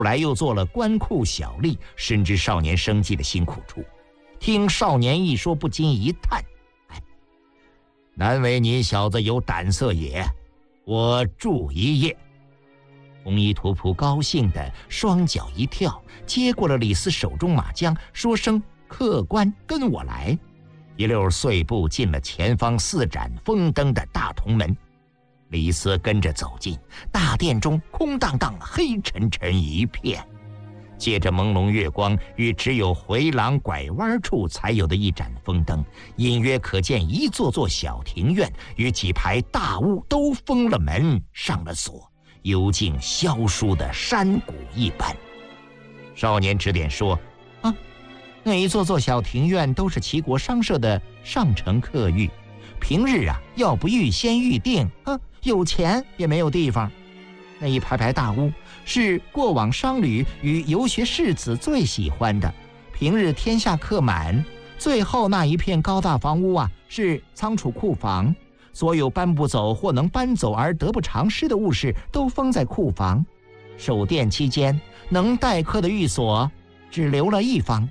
来又做了官库小吏，深知少年生计的辛苦处。听少年一说，不禁一叹：“难为你小子有胆色也，我助一夜。”红衣屠仆高兴地双脚一跳，接过了李斯手中马缰，说声“客官跟我来”，一溜碎步进了前方4盏风灯的大铜门。李斯跟着走进大殿中，空荡荡黑沉沉一片，借着朦胧月光与只有回廊拐弯处才有的一盏风灯，隐约可见一座座小庭院与几排大屋都封了门上了锁，幽静萧疏的山谷一般。少年指点说：“那一座座小庭院都是齐国商社的上乘客寓，平日要不预先预定，有钱也没有地方。那一排排大屋是过往商旅与游学士子最喜欢的，平日天下客满。最后那一片高大房屋是仓储库房，所有搬不走或能搬走而得不偿失的物事都封在库房。守殿期间，能待客的寓所只留了一方。”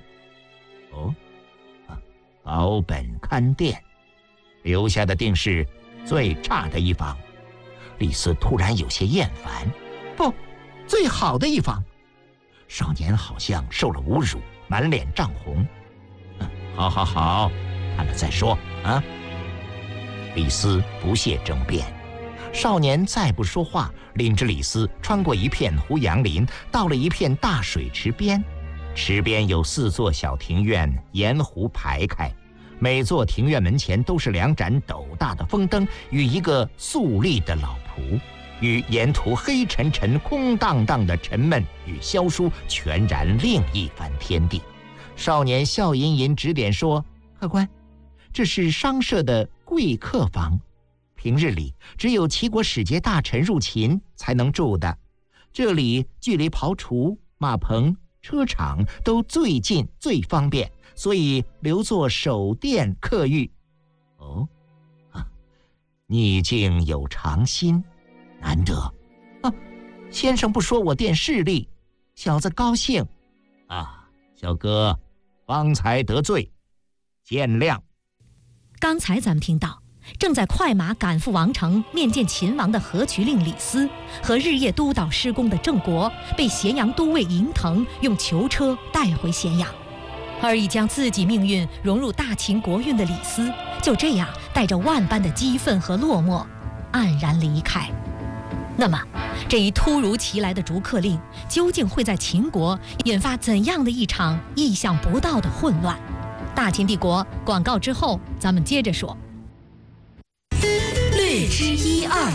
保本看店，留下的定是最差的一方。李斯突然有些厌烦：“不，最好的一方。”少年好像受了侮辱，满脸涨红。好，看了再说啊。李斯不屑争辩。少年再不说话，领着李斯穿过一片胡杨林，到了一片大水池边。池边有4座小庭院沿湖排开，每座庭院门前都是2盏斗大的风灯与一个肃立的老仆，与沿途黑沉沉空荡荡的沉闷与萧疏全然另一番天地。少年笑吟吟指点说：“客官，这是商社的贵客房，平日里只有齐国使节大臣入秦才能住的。这里距离庖厨、马棚、车场都最近最方便，所以留作守殿客寓。”逆境有长心，难得。先生不说我店势利，小子高兴。小哥方才得罪，见谅。 刚才咱们听到，正在快马赶赴王城面见秦王的河渠令李斯和日夜督导施工的郑国，被咸阳都尉嬴腾用囚车带回咸阳。而已将自己命运融入大秦国运的李斯，就这样带着万般的激愤和落寞，黯然离开。那么，这一突如其来的逐客令，究竟会在秦国引发怎样的一场意想不到的混乱？大秦帝国广告之后，咱们接着说。 略知一二。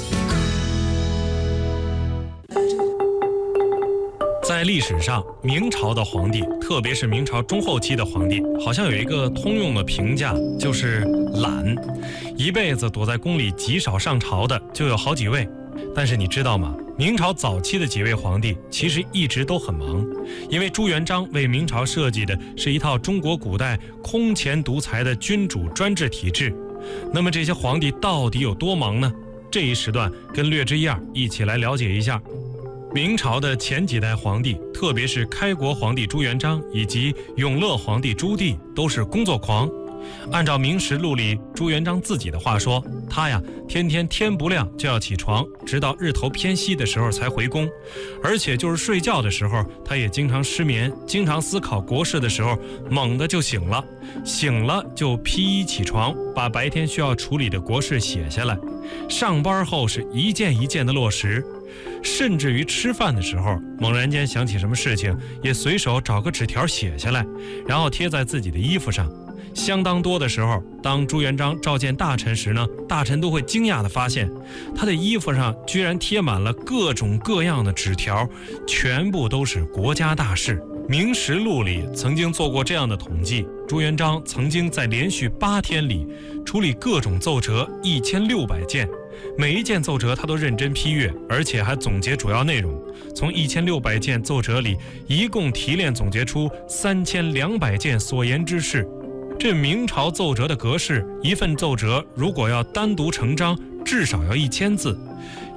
在历史上，明朝的皇帝，特别是明朝中后期的皇帝，好像有一个通用的评价，就是懒。一辈子躲在宫里极少上朝的就有好几位。但是你知道吗？明朝早期的几位皇帝其实一直都很忙，因为朱元璋为明朝设计的是一套中国古代空前独裁的君主专制体制。那么这些皇帝到底有多忙呢？这一时段跟略知一二一起来了解一下。明朝的前几代皇帝，特别是开国皇帝朱元璋以及永乐皇帝朱棣，都是工作狂。按照《明实录》里朱元璋自己的话说，他天天不亮就要起床，直到日头偏西的时候才回宫，而且就是睡觉的时候，他也经常失眠，经常思考国事的时候，猛地就醒了就披衣起床，把白天需要处理的国事写下来，上班后是一件一件的落实。甚至于吃饭的时候，猛然间想起什么事情，也随手找个纸条写下来，然后贴在自己的衣服上。相当多的时候，当朱元璋召见大臣时呢，大臣都会惊讶地发现，他的衣服上居然贴满了各种各样的纸条，全部都是国家大事。《明实录》里曾经做过这样的统计，朱元璋曾经在连续8天里处理各种奏折1600件，每一件奏折他都认真批阅，而且还总结主要内容。从1600件奏折里，一共提炼总结出3200件所言之事。这明朝奏折的格式，一份奏折如果要单独成章，至少要1000字。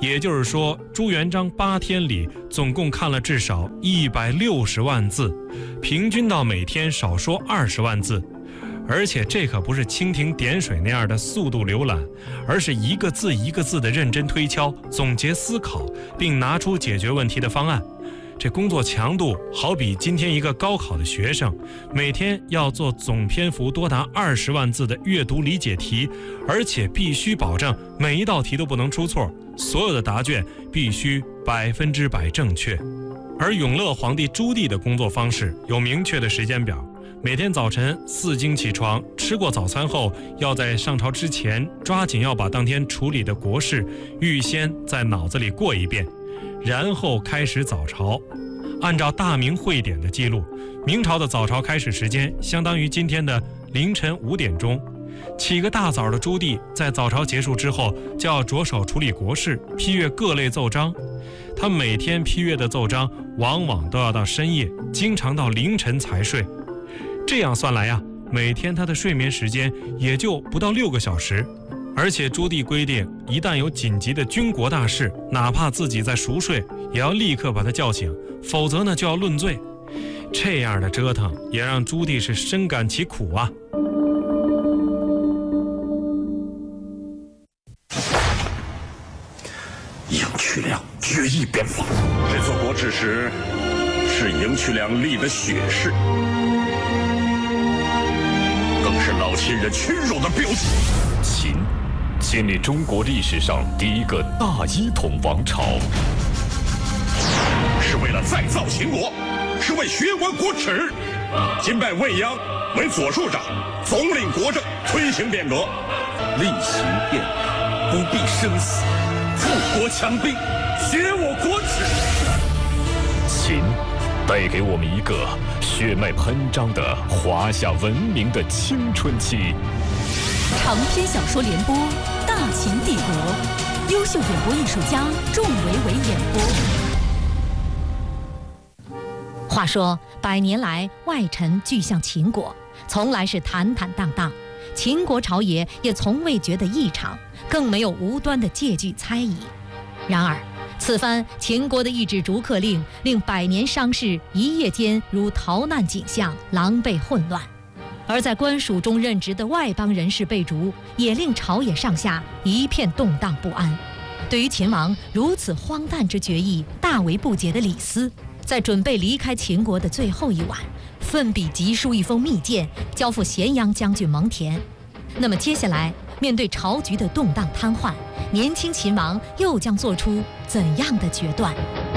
也就是说，朱元璋8天里总共看了至少160万字，平均到每天少说20万字。而且这可不是蜻蜓点水那样的速度浏览，而是一个字一个字的认真推敲、总结思考，并拿出解决问题的方案。这工作强度好比今天一个高考的学生，每天要做总篇幅多达20万字的阅读理解题，而且必须保证每一道题都不能出错，所有的答卷必须100%正确。而永乐皇帝朱棣的工作方式有明确的时间表，每天早晨4更起床，吃过早餐后，要在上朝之前抓紧要把当天处理的国事预先在脑子里过一遍，然后开始早朝。按照大明会典的记录，明朝的早朝开始时间相当于今天的凌晨5点钟。起个大早的朱棣在早朝结束之后，就要着手处理国事，批阅各类奏章。他每天批阅的奏章往往都要到深夜，经常到凌晨才睡。这样算来呀，每天他的睡眠时间也就不到6个小时。而且朱棣规定，一旦有紧急的军国大事，哪怕自己在熟睡，也要立刻把他叫醒，否则呢就要论罪。这样的折腾也让朱棣是深感其苦啊。 赢渠梁决一边防，这座国志时是赢渠梁立的血誓，更是老秦人屈辱的标记。 秦建立中国历史上第一个大一统王朝， 是为了再造秦国，是为学完国耻。今拜魏鞅为左庶长，总领国政，推行变革，厉行变革，不必生死，富国强兵，学我国耻。 秦带给我们一个血脉喷张的华夏文明的青春期。 长篇小说联播《大秦帝国》，优秀演播艺术家仲维维演播。 话说100年来，外臣俱向秦国，从来是坦坦荡荡，秦国朝野也从未觉得异常，更没有无端的借据猜疑。然而此番秦国的一纸逐客令，令100年商事一夜间如逃难景象，狼狈混乱。而在官署中任职的外邦人士被逐，也令朝野上下一片动荡不安。对于秦王如此荒诞之决议大为不解的李斯，在准备离开秦国的最后一晚，奋笔疾书一封密谏，交付咸阳将军蒙恬。那么接下来，面对朝局的动荡瘫痪，年轻秦王又将做出怎样的决断？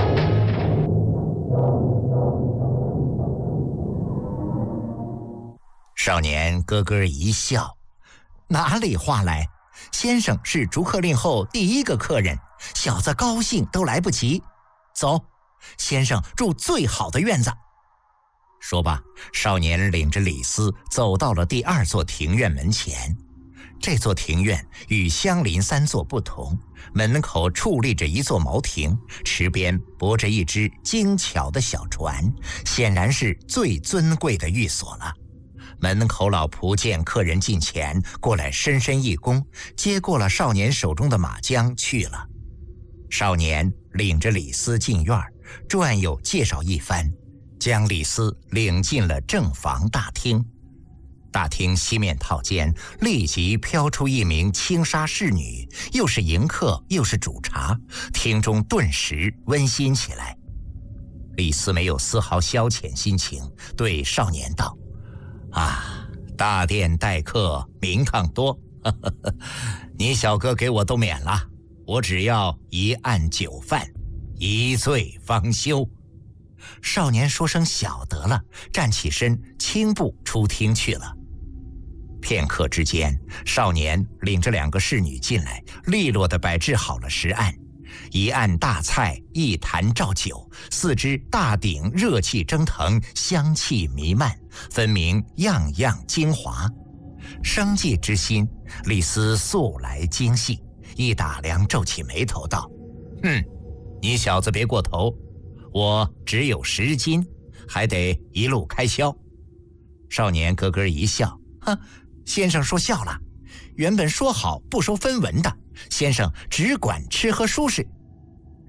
少年咯咯一笑，哪里话来？先生是逐客令后第一个客人，小子高兴都来不及。走，先生住最好的院子。说罢，少年领着李斯走到了第2座庭院门前。这座庭院与相邻3座不同，门口矗立着一座茅亭，池边泊着一只精巧的小船，显然是最尊贵的寓所了。门口老仆见客人近前，过来深深一躬，接过了少年手中的马缰去了。少年领着李斯进院，转悠介绍一番，将李斯领进了正房大厅。大厅西面套间立即飘出一名轻纱侍女，又是迎客又是煮茶，厅中顿时温馨起来。李斯没有丝毫消遣心情，对少年道：啊，大殿待客，名堂多，你小哥给我都免了，我只要一案酒饭，一醉方休。少年说声晓得了，站起身，轻步出厅去了。片刻之间，少年领着2个侍女进来，利落地摆置好了食案。一案大菜，一坛照酒，4只大鼎热气蒸腾，香气弥漫，分明样样精华。生计之心，李斯素来精细，一打量皱起眉头道：你小子别过头，我只有10斤，还得一路开销。少年咯咯一笑：先生说笑了，原本说好不收分文的，先生只管吃喝舒适，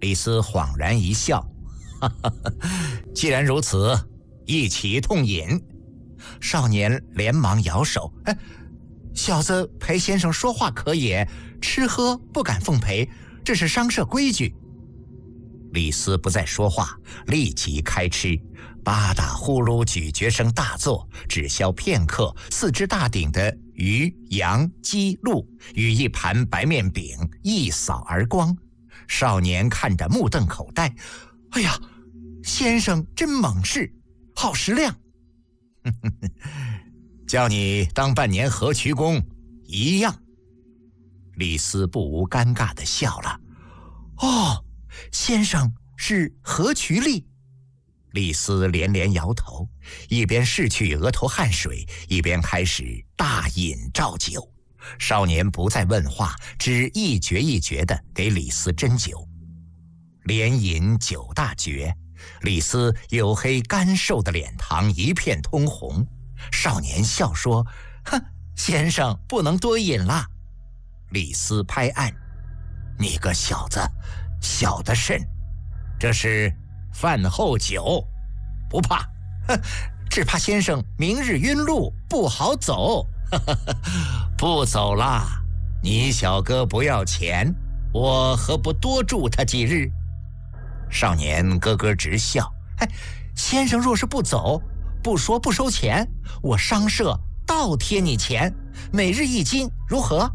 李斯恍然一笑，哈哈，既然如此，一起痛饮。少年连忙摇手，小子陪先生说话可也，吃喝不敢奉陪，这是商社规矩。李斯不再说话，立即开吃。八大呼噜咀嚼声大作，只消片刻，4只大鼎的鱼、羊、鸡、鹿与一盘白面饼一扫而光。少年看着目瞪口呆，哎呀，先生真猛士，好食量。叫你当半年河渠公一样。李斯不无尴尬地笑了。哦，先生是河渠吏？李斯连连摇头，一边拭去额头汗水，一边开始大饮照酒。少年不再问话，只一撅一撅地给李斯斟酒。连饮9大撅，李斯黝黑干瘦的脸庞一片通红。少年笑说：“哼，先生不能多饮了。”李斯拍案：“你个小子，小的甚！这是饭后酒，不怕，只怕先生明日晕路不好走。不走啦，你小哥不要钱，我何不多住他几日？”少年咯咯直笑：“先生若是不走，不说不收钱，我商社倒贴你钱，每日1斤，如何？”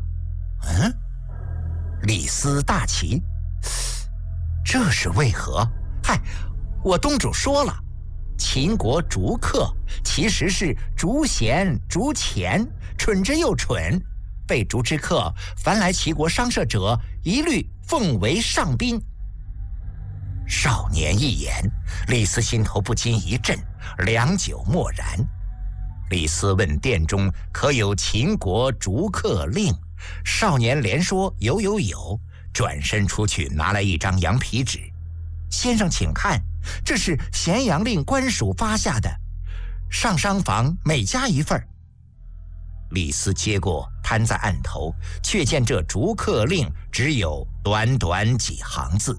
李斯大奇，这是为何？我东主说了，秦国逐客其实是逐贤逐钱，蠢之又蠢。被逐之客，凡来齐国商社者，一律奉为上宾。少年一言，李斯心头不禁一震，良久默然。李斯问殿中可有秦国逐客令，少年连说有，转身出去拿来一张羊皮纸。先生请看，这是咸阳令官署发下的，上商房每家1份。李斯接过，摊在案头，却见这逐客令只有短短几行字。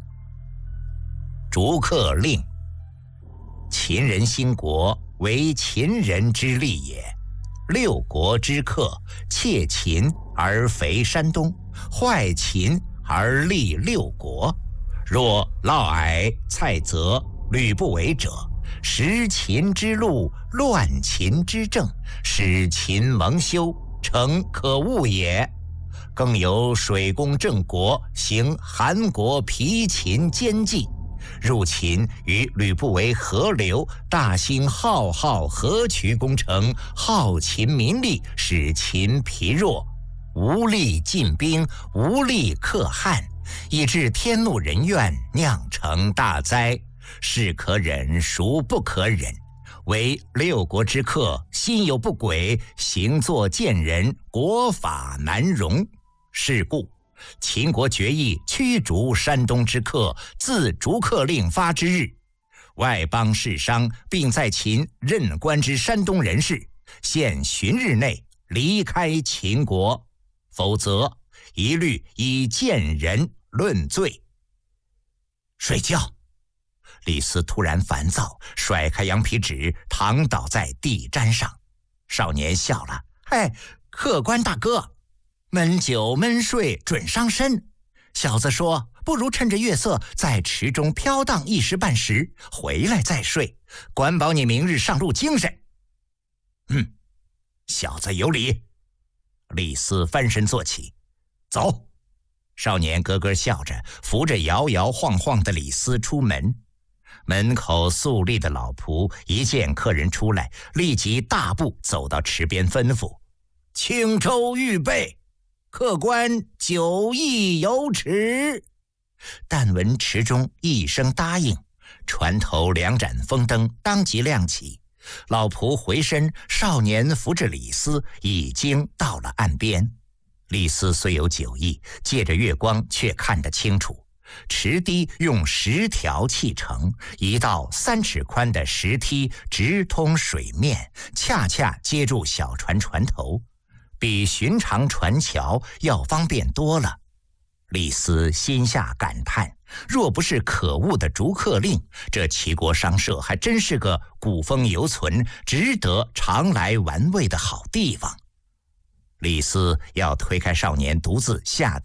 逐客令，秦人兴国，为秦人之利也。6国之客，窃秦而肥山东，坏秦而利6国。若嫪毐、蔡泽、吕不韦者，食秦之禄，乱秦之政，使秦蒙羞，诚可恶也。更有水工郑国行韩国皮秦奸计，入秦与吕不韦合流，大兴浩河渠工程，耗秦民力，使秦疲弱，无力进兵，无力克汉，以致天怒人怨，酿成大灾。是可忍孰不可忍，为6国之客，心有不轨，行作贱人，国法难容。是故秦国决议驱逐山东之客，自逐客令发之日，外邦士商并在秦任官之山东人士，限旬日内离开秦国，否则一律以贱人论罪。睡觉。李斯突然烦躁，甩开羊皮纸，躺倒在地毡上。少年笑了：“客官大哥，闷酒闷睡准伤身。小子说，不如趁着月色在池中飘荡一时半时，回来再睡，管保你明日上路精神。”小子有理。李斯翻身坐起，走。少年咯咯笑着，扶着摇摇晃晃的李斯出门。门口肃立的老仆一见客人出来，立即大步走到池边，吩咐：“轻舟预备，客官酒意有旨。”但闻池中一声答应，船头2盏风灯当即亮起。老仆回身，少年扶着李斯已经到了岸边。李斯虽有酒意，借着月光却看得清楚。池堤用10条砌成，一道3尺宽的石梯直通水面，恰恰接住小船船头，比寻常船桥要方便多了。 李斯心下感叹，若不是可恶的逐客令，这齐国商社还真是个古风犹存、值得常来玩味的好地方。李斯要推开少年独自下